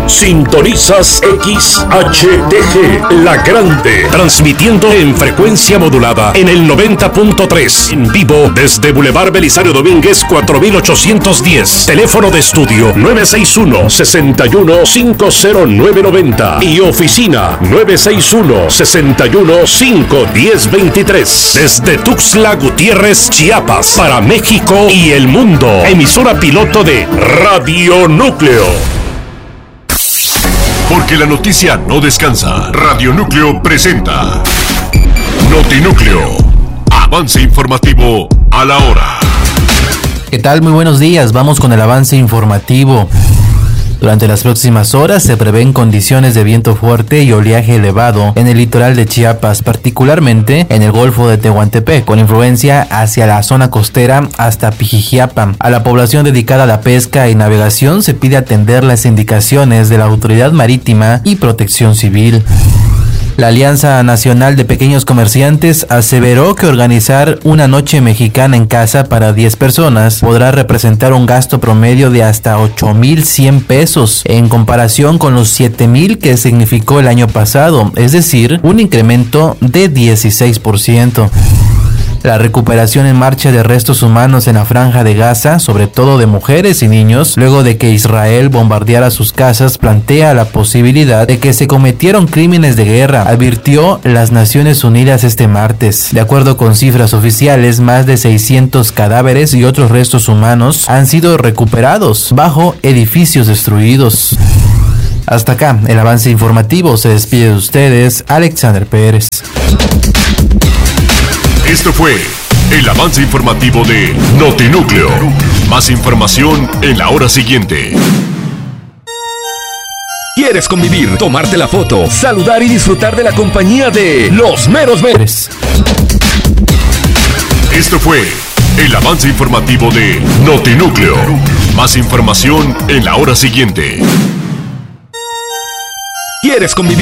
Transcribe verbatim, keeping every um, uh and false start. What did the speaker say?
Sintonizas X H T G, La Grande, transmitiendo en frecuencia modulada en el noventa punto tres, en vivo desde Boulevard Belisario Domínguez cuatro mil ochocientos diez, teléfono de estudio nueve seis uno, seis uno cinco cero nueve nueve cero y oficina nueve seis uno, seis uno cinco uno cero dos tres, desde Tuxtla Gutiérrez, Chiapas, para México y el mundo, emisora piloto de Radio Núcleo. Porque la noticia no descansa. Radio Núcleo presenta Notinúcleo, avance informativo a la hora. ¿Qué tal? Muy buenos días, vamos con el avance informativo. Durante las próximas horas se prevén condiciones de viento fuerte y oleaje elevado en el litoral de Chiapas, particularmente en el Golfo de Tehuantepec, con influencia hacia la zona costera hasta Pijijiapa. A la población dedicada a la pesca y navegación se pide atender las indicaciones de la Autoridad Marítima y Protección Civil. La Alianza Nacional de Pequeños Comerciantes aseveró que organizar una noche mexicana en casa para diez personas podrá representar un gasto promedio de hasta ocho mil cien pesos en comparación con los siete mil que significó el año pasado, es decir, un incremento de dieciséis por ciento. La recuperación en marcha de restos humanos en la Franja de Gaza, sobre todo de mujeres y niños, luego de que Israel bombardeara sus casas, plantea la posibilidad de que se cometieron crímenes de guerra, advirtió las Naciones Unidas este martes. De acuerdo con cifras oficiales, más de seiscientos cadáveres y otros restos humanos han sido recuperados bajo edificios destruidos. Hasta acá, el avance informativo. Se despide de ustedes, Alexander Pérez. Esto fue el avance informativo de Notinúcleo. Más información en la hora siguiente. ¿Quieres convivir, tomarte la foto, saludar y disfrutar de la compañía de los meros meros? Esto fue el avance informativo de Notinúcleo. Más información en la hora siguiente. ¿Quieres convivir?